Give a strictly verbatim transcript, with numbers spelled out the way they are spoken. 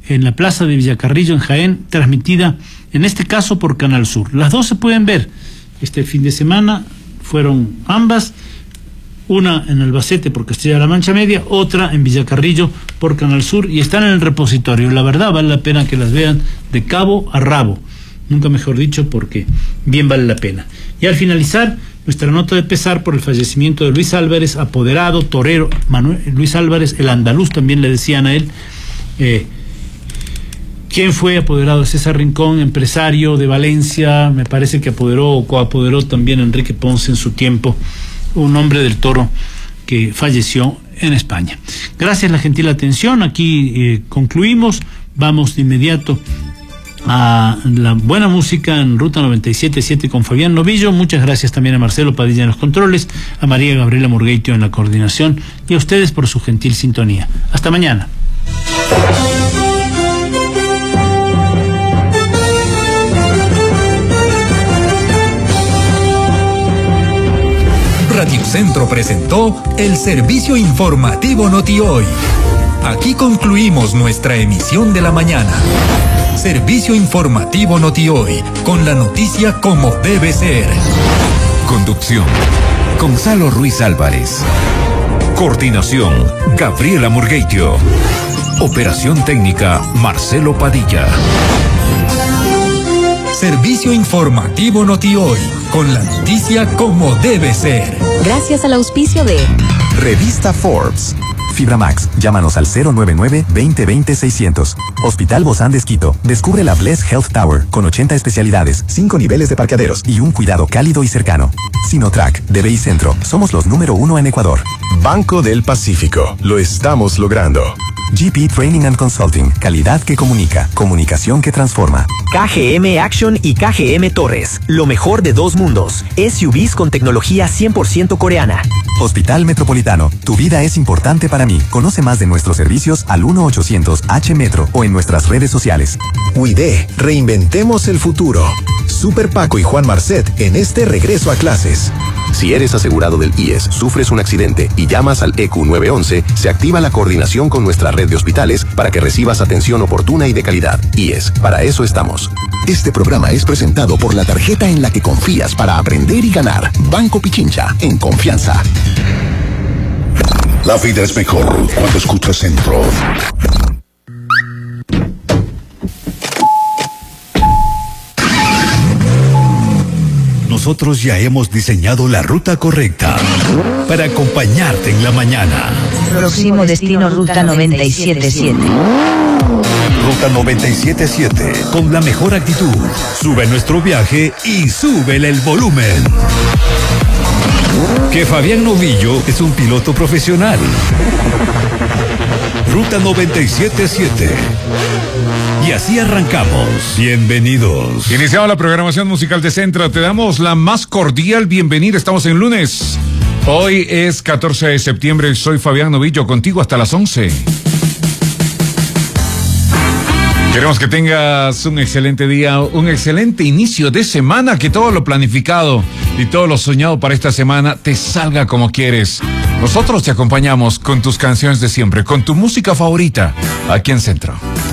en la plaza de Villacarrillo, en Jaén, transmitida en este caso por Canal Sur. Las dos se pueden ver este fin de semana, fueron ambas, una en Albacete por Castilla-La Mancha Media, otra en Villacarrillo por Canal Sur, y están en el repositorio. La verdad, vale la pena que las vean de cabo a rabo, nunca mejor dicho, porque bien vale la pena. Y al finalizar, nuestra nota de pesar por el fallecimiento de Luis Álvarez, apoderado, torero, Manuel, Luis Álvarez, el andaluz también le decían a él, eh, quien fue apoderado de César Rincón, empresario de Valencia, me parece que apoderó o coapoderó también a Enrique Ponce en su tiempo, un hombre del toro que falleció en España. Gracias a la gentil atención, aquí eh, concluimos, vamos de inmediato a la buena música en Ruta noventa y siete punto siete con Fabián Novillo. Muchas gracias también a Marcelo Padilla en los controles, a María Gabriela Murgueitio en la coordinación y a ustedes por su gentil sintonía. Hasta mañana. Radio Centro presentó el servicio informativo Noti Hoy. Aquí concluimos nuestra emisión de la mañana. Servicio informativo Noti Hoy, con la noticia como debe ser. Conducción: Gonzalo Ruiz Álvarez. Coordinación: Gabriela Murgueitio. Operación técnica: Marcelo Padilla. Servicio informativo Noti Hoy, con la noticia como debe ser. Gracias al auspicio de Revista Forbes. Fibra Max, llámanos al cero nueve nueve, veinte veinte seiscientos. Hospital Bozán de Esquito, descubre la Bless Health Tower, con ochenta especialidades, cinco niveles de parqueaderos y un cuidado cálido y cercano. Sinotrack, D B I Centro, somos los número uno en Ecuador. Banco del Pacífico, lo estamos logrando. G P Training and Consulting, calidad que comunica, comunicación que transforma. K G M Action y K G M Torres, lo mejor de dos mundos. S U Vs con tecnología cien por ciento coreana. Hospital Metropolitano, tu vida es importante para mí. Conoce más de nuestros servicios al uno ochocientos H Metro o en nuestras redes sociales. U I D, reinventemos el futuro. Super Paco y Juan Marcet en este regreso a clases. Si eres asegurado del I E S, sufres un accidente y llamas al E Q nueve once, se activa la coordinación con nuestra red de hospitales para que recibas atención oportuna y de calidad. I E S, para eso estamos. Este programa es presentado por la tarjeta en la que confías para aprender y ganar. Banco Pichincha, en confianza. La vida es mejor cuando escuchas Centro. Nosotros ya hemos diseñado la ruta correcta para acompañarte en la mañana. Próximo destino Ruta noventa y siete punto siete. Ruta noventa y siete punto siete, con la mejor actitud. Sube nuestro viaje y súbele el volumen. Que Fabián Novillo es un piloto profesional. Ruta noventa y siete punto siete. Y así arrancamos. Bienvenidos. Iniciamos la programación musical de Centro. Te damos la más cordial bienvenida. Estamos en lunes. Hoy es catorce de septiembre. Soy Fabián Novillo, contigo hasta las once. Queremos que tengas un excelente día, un excelente inicio de semana, que todo lo planificado y todo lo soñado para esta semana te salga como quieres. Nosotros te acompañamos con tus canciones de siempre, con tu música favorita, aquí en Centro.